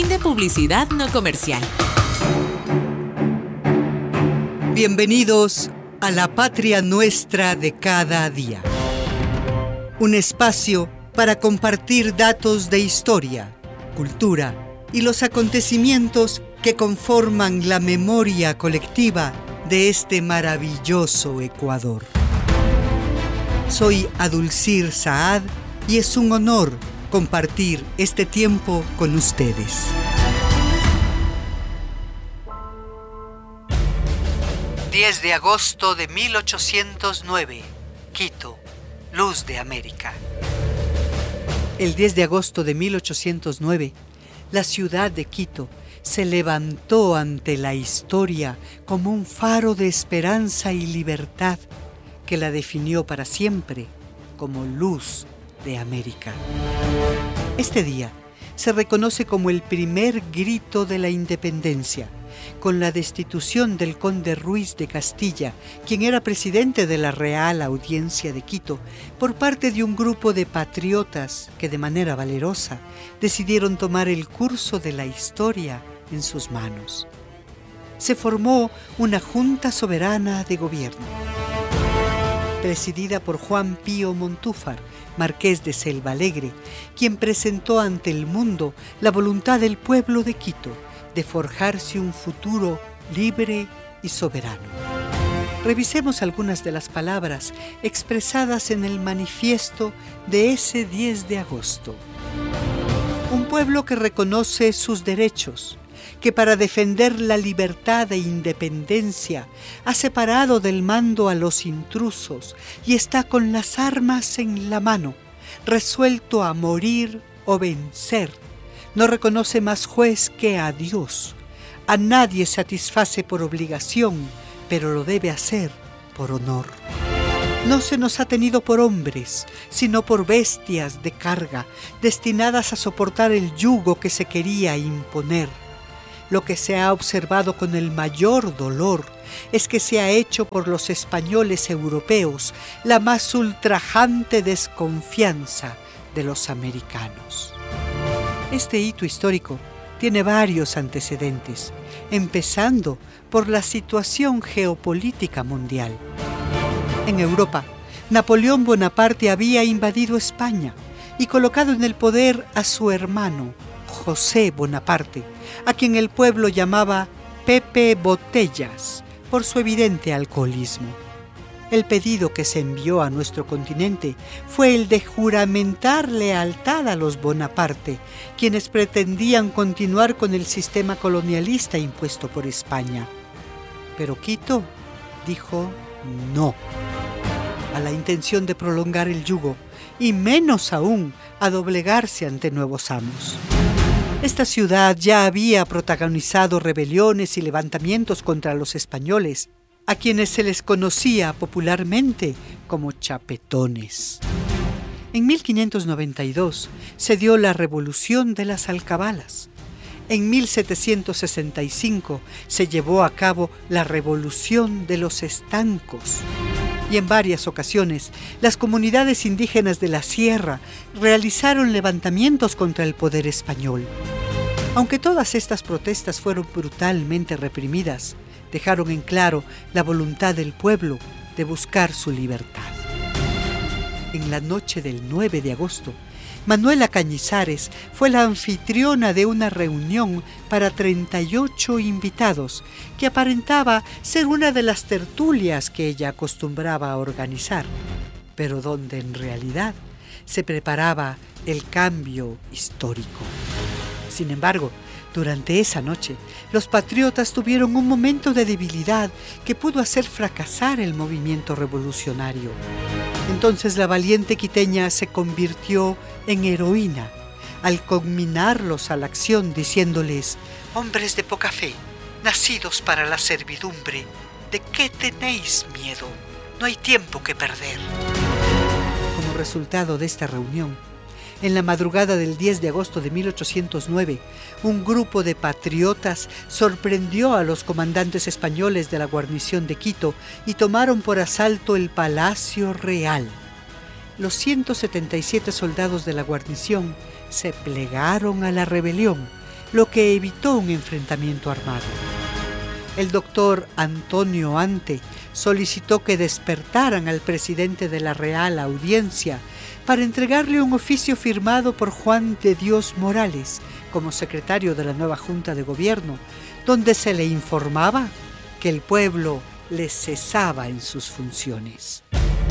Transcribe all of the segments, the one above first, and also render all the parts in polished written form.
Fin de publicidad no comercial. Bienvenidos a la patria nuestra de cada día. Un espacio para compartir datos de historia, cultura y los acontecimientos que conforman la memoria colectiva de este maravilloso Ecuador. Soy Adulcir Saad y es un honor compartir este tiempo con ustedes. 10 de agosto de 1809, Quito, luz de América. El 10 de agosto de 1809, la ciudad de Quito se levantó ante la historia como un faro de esperanza y libertad que la definió para siempre como luz de América. Este día se reconoce como el primer grito de la independencia, con la destitución del conde Ruiz de Castilla, quien era presidente de la Real Audiencia de Quito, por parte de un grupo de patriotas que de manera valerosa decidieron tomar el curso de la historia en sus manos. Se formó una Junta Soberana de Gobierno, presidida por Juan Pío Montúfar, marqués de Selvalegre, quien presentó ante el mundo la voluntad del pueblo de Quito de forjarse un futuro libre y soberano. Revisemos algunas de las palabras expresadas en el manifiesto de ese 10 de agosto. Un pueblo que reconoce sus derechos, que para defender la libertad e independencia ha separado del mando a los intrusos y está con las armas en la mano, resuelto a morir o vencer. No reconoce más juez que a Dios. A nadie satisface por obligación, pero lo debe hacer por honor. No se nos ha tenido por hombres, sino por bestias de carga, destinadas a soportar el yugo que se quería imponer. Lo que se ha observado con el mayor dolor es que se ha hecho por los españoles europeos la más ultrajante desconfianza de los americanos. Este hito histórico tiene varios antecedentes, empezando por la situación geopolítica mundial. En Europa, Napoleón Bonaparte había invadido España y colocado en el poder a su hermano, José Bonaparte, a quien el pueblo llamaba Pepe Botellas por su evidente alcoholismo. El pedido que se envió a nuestro continente fue el de juramentar lealtad a los Bonaparte, quienes pretendían continuar con el sistema colonialista impuesto por España. Pero Quito dijo no a la intención de prolongar el yugo y menos aún a doblegarse ante nuevos amos. Esta ciudad ya había protagonizado rebeliones y levantamientos contra los españoles, a quienes se les conocía popularmente como chapetones. En 1592 se dio la Revolución de las Alcabalas. En 1765 se llevó a cabo la Revolución de los Estancos. Y en varias ocasiones, las comunidades indígenas de la sierra realizaron levantamientos contra el poder español. Aunque todas estas protestas fueron brutalmente reprimidas, dejaron en claro la voluntad del pueblo de buscar su libertad. En la noche del 9 de agosto, Manuela Cañizares fue la anfitriona de una reunión para 38 invitados, que aparentaba ser una de las tertulias que ella acostumbraba a organizar, pero donde en realidad se preparaba el cambio histórico. Sin embargo, durante esa noche, los patriotas tuvieron un momento de debilidad que pudo hacer fracasar el movimiento revolucionario. Entonces la valiente quiteña se convirtió en heroína al conminarlos a la acción, diciéndoles: «Hombres de poca fe, nacidos para la servidumbre, ¿de qué tenéis miedo? No hay tiempo que perder». Como resultado de esta reunión, en la madrugada del 10 de agosto de 1809, un grupo de patriotas sorprendió a los comandantes españoles de la guarnición de Quito y tomaron por asalto el Palacio Real. Los 177 soldados de la guarnición se plegaron a la rebelión lo que evitó un enfrentamiento armado. El doctor Antonio Ante solicitó que despertaran al presidente de la Real Audiencia para entregarle un oficio firmado por Juan de Dios Morales como secretario de la nueva Junta de Gobierno, donde se le informaba que el pueblo le cesaba en sus funciones.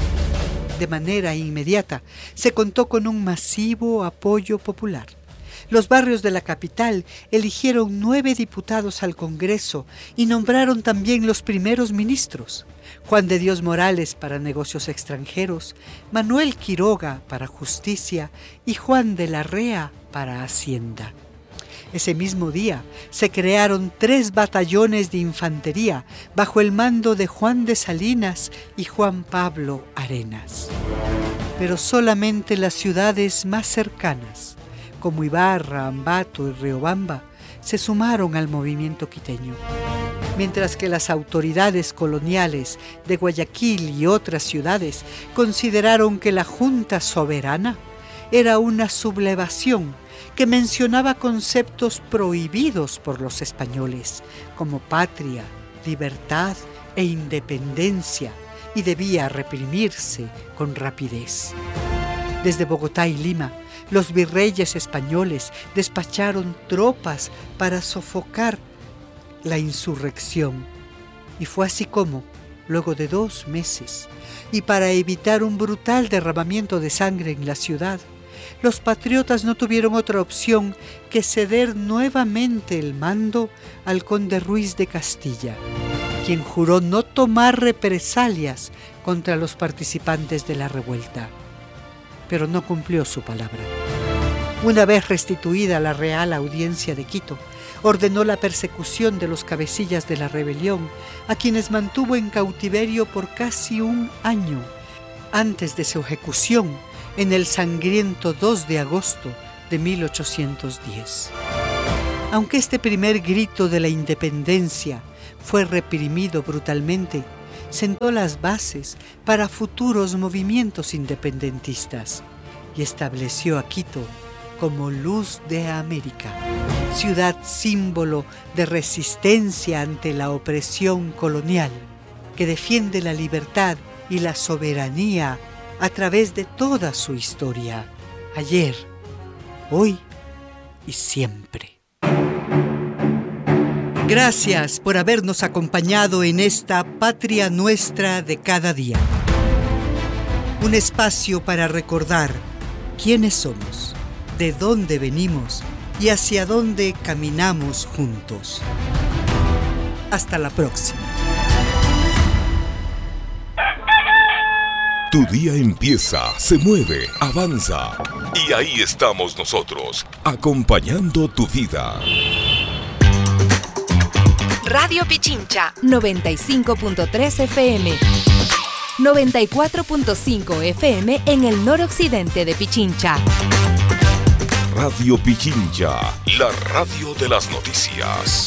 De manera inmediata se contó con un masivo apoyo popular. Los barrios de la capital eligieron 9 diputados al Congreso y nombraron también los primeros ministros. Juan de Dios Morales para Negocios Extranjeros, Manuel Quiroga para Justicia y Juan de la Rea para Hacienda. Ese mismo día se crearon 3 batallones de infantería bajo el mando de Juan de Salinas y Juan Pablo Arenas. Pero solamente las ciudades más cercanas, como Ibarra, Ambato y Riobamba, se sumaron al movimiento quiteño. Mientras que las autoridades coloniales de Guayaquil y otras ciudades consideraron que la Junta Soberana era una sublevación que mencionaba conceptos prohibidos por los españoles, como patria, libertad e independencia, y debía reprimirse con rapidez. Desde Bogotá y Lima, los virreyes españoles despacharon tropas para sofocar la insurrección. Y fue así como, luego de 2 meses, y para evitar un brutal derramamiento de sangre en la ciudad, los patriotas no tuvieron otra opción que ceder nuevamente el mando al conde Ruiz de Castilla, quien juró no tomar represalias contra los participantes de la revuelta. Pero no cumplió su palabra. Una vez restituida la Real Audiencia de Quito, ordenó la persecución de los cabecillas de la rebelión, a quienes mantuvo en cautiverio por casi 1 año, antes de su ejecución en el sangriento 2 de agosto de 1810. Aunque este primer grito de la independencia fue reprimido brutalmente, sentó las bases para futuros movimientos independentistas y estableció a Quito como luz de América, ciudad símbolo de resistencia ante la opresión colonial, que defiende la libertad y la soberanía a través de toda su historia, ayer, hoy y siempre. Gracias por habernos acompañado en esta Patria Nuestra de cada día. Un espacio para recordar quiénes somos, de dónde venimos y hacia dónde caminamos juntos. Hasta la próxima. Tu día empieza, se mueve, avanza. Y ahí estamos nosotros, acompañando tu vida. Radio Pichincha, 95.3 FM. 94.5 FM en el noroccidente de Pichincha. Radio Pichincha, la radio de las noticias.